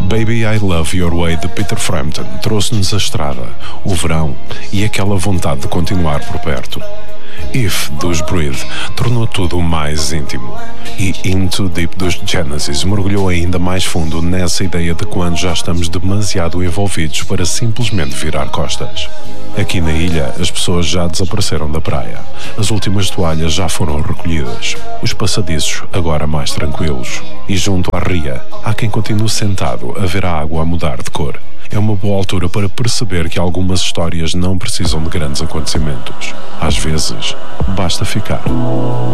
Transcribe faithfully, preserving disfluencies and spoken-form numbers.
Baby I Love Your Way de Peter Frampton trouxe-nos a estrada, o verão e aquela vontade de continuar por perto. If, dos Breathe, tornou tudo mais íntimo. E Into Deep dos Genesis mergulhou ainda mais fundo nessa ideia de quando já estamos demasiado envolvidos para simplesmente virar costas. Aqui na ilha, as pessoas já desapareceram da praia. As últimas toalhas já foram recolhidas. Os passadiços agora mais tranquilos. E junto à ria, há quem continue sentado a ver a água a mudar de cor. É uma boa altura para perceber que algumas histórias não precisam de grandes acontecimentos. Às vezes, basta ficar.